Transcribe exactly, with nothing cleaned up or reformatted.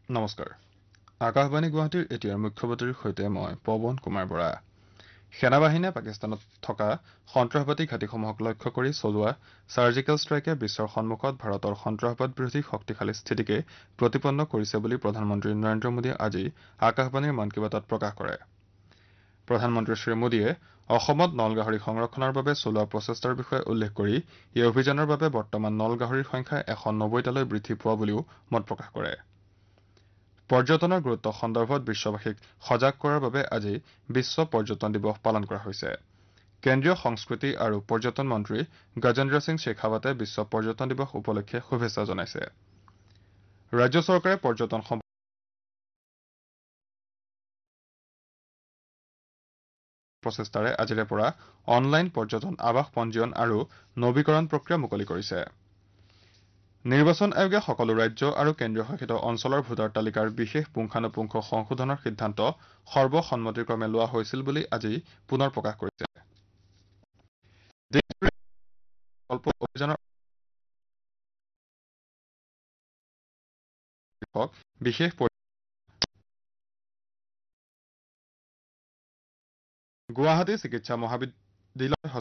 নমস্কাৰ আকাশবাণী গুৱাহাটীৰ এতিয়াৰ মুখ্যবাতৰিৰ সৈতে মই পৱন কুমাৰ বৰা সেনাবাহিনীয়ে পাকিস্তানত থকা সন্ত্ৰাসবাদী ঘাটিসমূহক লক্ষ্য কৰি চলোৱা চাৰ্জিকেল ষ্ট্ৰাইকে বিশ্বৰ সন্মুখত ভাৰতৰ সন্ত্ৰাসবাদ বিৰোধী শক্তিশালী স্থিতিকে প্ৰতিপন্ন কৰিছে বুলি প্ৰধানমন্ত্ৰী নৰেন্দ্ৰ মোদীয়ে আজি আকাশবাণীৰ মন কী বাতত প্ৰকাশ কৰে প্ৰধানমন্ত্ৰী শ্ৰী মোদীয়ে অসমত নলগাহৰি সংৰক্ষণৰ বাবে চলোৱা প্ৰচেষ্টাৰ বিষয়ে উল্লেখ কৰি এই অভিযানৰ বাবে বৰ্তমান নলগাহৰিৰ সংখ্যা এশ নব্বৈটালৈ বৃদ্ধি পোৱা বুলিও মত প্ৰকাশ কৰে পৰ্যটনৰ গুৰুত্ব সন্দৰ্ভত বিশ্ববাসীক সজাগ কৰাৰ বাবে আজি বিশ্ব পৰ্যটন দিৱস পালন কৰা হৈছে কেন্দ্ৰীয় সংস্কৃতি আৰু পৰ্যটন মন্ত্ৰী গজেন্দ্ৰ সিং শেখাৱতে বিশ্ব পৰ্যটন দিৱস উপলক্ষে শুভেচ্ছা জনাইছে ৰাজ্য চৰকাৰে পৰ্যটন প্ৰচেষ্টাৰে আজিৰে পৰা অনলাইন পৰ্যটন আৱাস পঞ্জীয়ন আৰু নৱীকৰণ প্ৰক্ৰিয়া মুকলি কৰিছে নিৰ্বাচন আয়োগে সকলো ৰাজ্য আৰু কেন্দ্ৰীয় শাসিত অঞ্চলৰ ভোটাৰ তালিকাৰ বিশেষ পুংখানুপুংখ সংশোধনৰ সিদ্ধান্ত সৰ্বসন্মতিক্ৰমে লোৱা হৈছিল বুলি আজি পুনৰ প্ৰকাশ কৰিছে অভিযানৰ বিশেষ গুৱাহাটী চিকিৎসা মহাবিদ্যালয়